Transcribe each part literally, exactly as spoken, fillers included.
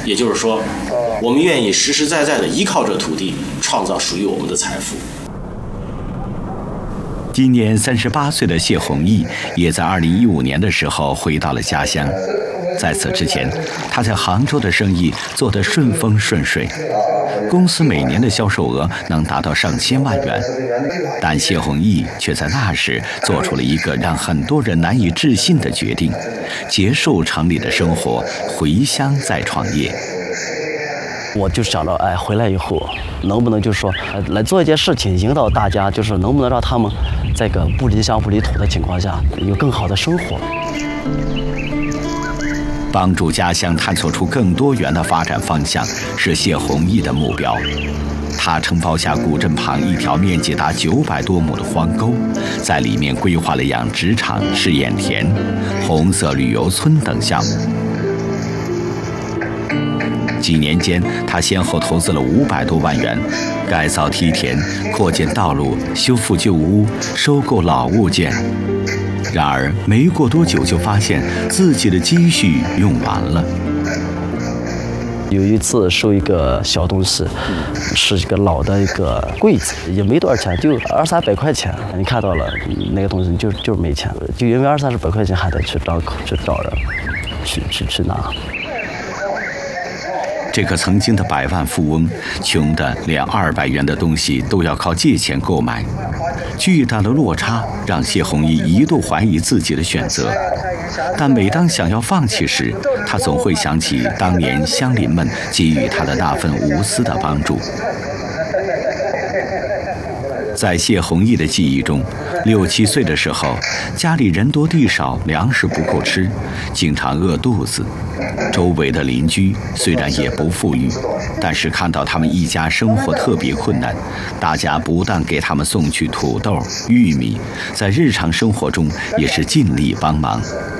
也就是说，我们愿意实实在在地依靠这土地，创造属于我们的财富。 今年三十八岁的谢宏毅，也在二零一五年的时候回到了家乡。在此之前，他在杭州的生意做得顺风顺水，公司每年的销售额能达到上千万元。但谢宏毅却在那时做出了一个让很多人难以置信的决定：结束城里的生活，回乡再创业。 我就想着，哎，回来以后能不能就是说，呃，来做一件事情，引导大家，就是能不能让他们在个不离乡不离土的情况下，有更好的生活。 帮助家乡探索出更多元的发展方向，是谢宏毅的目标。他承包下古镇旁一条面积达九百多亩的荒沟，在里面规划了养殖场、试验田、红色旅游村等项目。几年间，他先后投资了五百多万元，改造梯田、扩建道路、修复旧屋、收购老物件。然而，没过多久就发现自己的积蓄用完了。 有一次收一个小东西，是一个老的一个柜子，也没多少钱，就二三百块钱。你看到了那个东西，就就是没钱，就因为二三十百块钱还得去张口去找人，去去去拿。 这个曾经的百万富翁，穷得连二百元的东西都要靠借钱购买，巨大的落差让谢宏毅一度怀疑自己的选择。但每当想要放弃时，他总会想起当年乡邻们给予他的那份无私的帮助。在谢宏毅的记忆中，六七岁的时候，家里人多地少，粮食不够吃，经常饿肚子。周围的邻居虽然也不富裕，但是看到他们一家生活特别困难，大家不但给他们送去土豆、玉米，在日常生活中也是尽力帮忙。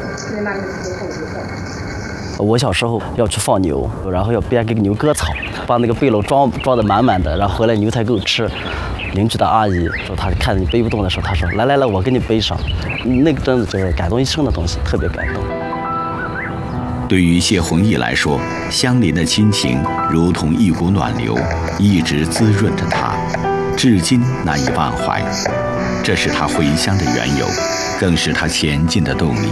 我小时候要去放牛，然后要边给牛割草，把那个背篓装装得满满的，然后回来牛才够吃。邻居的阿姨说，她看你背不动的时候，她说：“来来来，我给你背上。”那个真的就是感动一生的东西，特别感动。 对于谢宏毅来说，乡邻的亲情如同一股暖流，一直滋润着他，至今难以忘怀。这是他回乡的缘由，更是他前进的动力。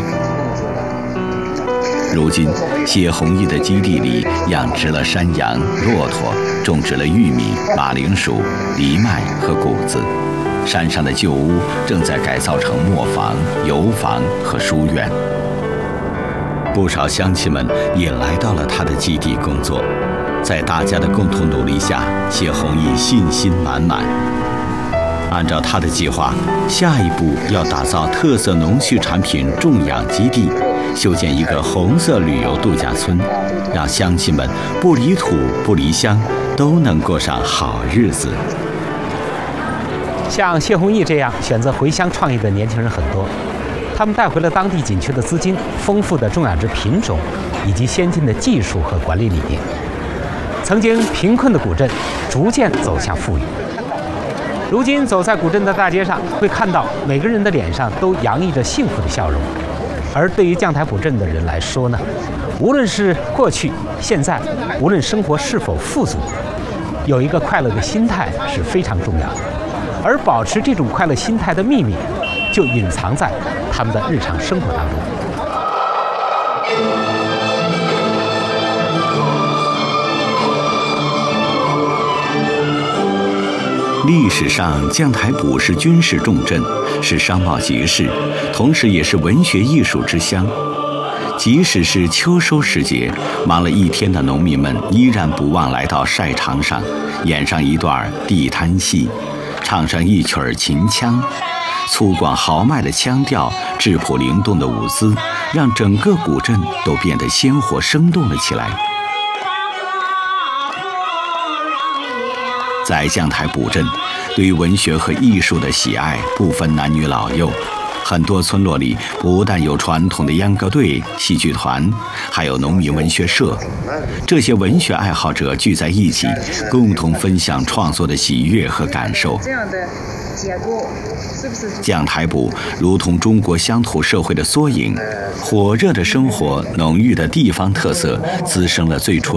如今，谢宏毅的基地里养殖了山羊、骆驼，种植了玉米、马铃薯、藜麦和谷子。山上的旧屋正在改造成磨坊、油坊和书院。不少乡亲们也来到了他的基地工作，在大家的共同努力下，谢宏毅信心满满。按照他的计划，下一步要打造特色农畜产品种养基地，修建一个红色旅游度假村，让乡亲们不离土不离乡，都能过上好日子。 像谢宏毅这样选择回乡创业的年轻人很多，他们带回了当地紧缺的资金、丰富的种养殖品种以及先进的技术和管理理念。曾经贫困的古镇逐渐走向富裕。如今走在古镇的大街上，会看到每个人的脸上都洋溢着幸福的笑容。而对于将台古镇的人来说呢，无论是过去、现在，无论生活是否富足，有一个快乐的心态是非常重要的。而保持这种快乐心态的秘密，就隐藏在他们的日常生活当中。 历史上，将台埔是军事重镇，是商贸集市，同时也是文学艺术之乡。即使是秋收时节，忙了一天的农民们依然不忘来到晒场上，演上一段地摊戏，唱上一曲儿秦腔。粗犷豪迈的腔调，质朴灵动的舞姿，让整个古镇都变得鲜活生动了起来。在将台埔镇，对于文学和艺术的喜爱不分男女老幼。很多村落里不但有传统的秧歌队、戏剧团，还有农民文学社。这些文学爱好者聚在一起，共同分享创作的喜悦和感受。这样的结构是不是？将台埔如同中国乡土社会的缩影，火热的生活、浓郁的地方特色，滋生了最初